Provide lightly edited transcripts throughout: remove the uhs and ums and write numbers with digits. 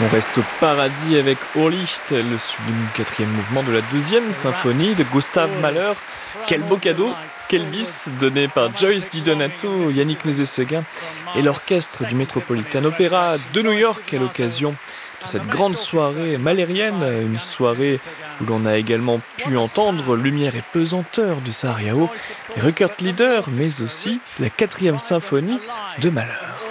On reste au paradis avec Urlicht, le sublime quatrième mouvement de la deuxième symphonie de Gustav Mahler. Quel beau cadeau, quel bis donné par Joyce DiDonato, Yannick Nézet-Séguin et l'orchestre du Metropolitan Opera de New York à l'occasion de cette grande soirée mahlérienne, une soirée où l'on a également pu entendre Lumière et pesanteur de Sarajevo, les Record Leader, mais aussi la quatrième symphonie de Mahler.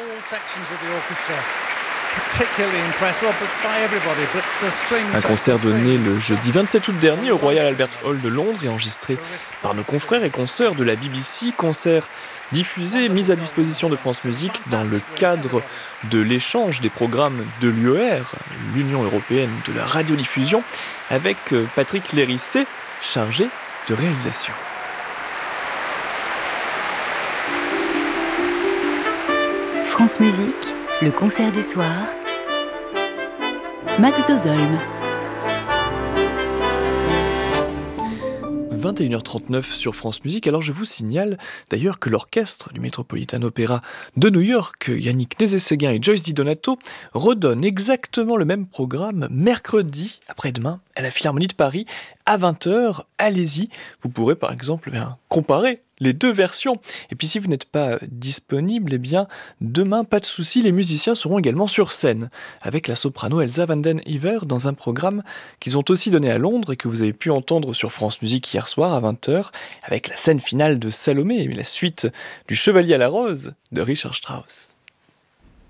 Un concert donné le jeudi 27 août dernier au Royal Albert Hall de Londres et enregistré par nos confrères et consoeurs de la BBC, concert diffusé, mis à disposition de France Musique dans le cadre de l'échange des programmes de l'UER, l'Union Européenne de la Radiodiffusion, avec Patrick Lérissé, chargé de réalisation. France Musique, le concert du soir, Max Dozolm. 21h39 sur France Musique. Alors je vous signale d'ailleurs que l'orchestre du Metropolitan Opera de New York, Yannick Nézet-Séguin et Joyce DiDonato, redonnent exactement le même programme mercredi, après-demain, à la Philharmonie de Paris, à 20h. Allez-y, vous pourrez par exemple comparer les deux versions. Et puis si vous n'êtes pas disponible, eh bien demain, pas de souci, les musiciens seront également sur scène avec la soprano Elsa van den Heever dans un programme qu'ils ont aussi donné à Londres et que vous avez pu entendre sur France Musique hier soir à 20h avec la scène finale de Salomé et la suite du Chevalier à la Rose de Richard Strauss.